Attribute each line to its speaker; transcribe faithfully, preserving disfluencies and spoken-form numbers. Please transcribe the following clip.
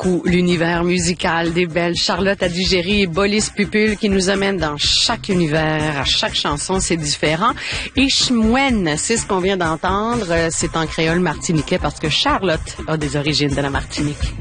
Speaker 1: beaucoup l'univers musical des belles Charlotte Adigéry et Bolis Pupul qui nous amènent dans chaque univers, à chaque chanson, c'est différent. Et Chmouen, c'est ce qu'on vient d'entendre, c'est en créole martiniquais parce que Charlotte a des origines de la Martinique.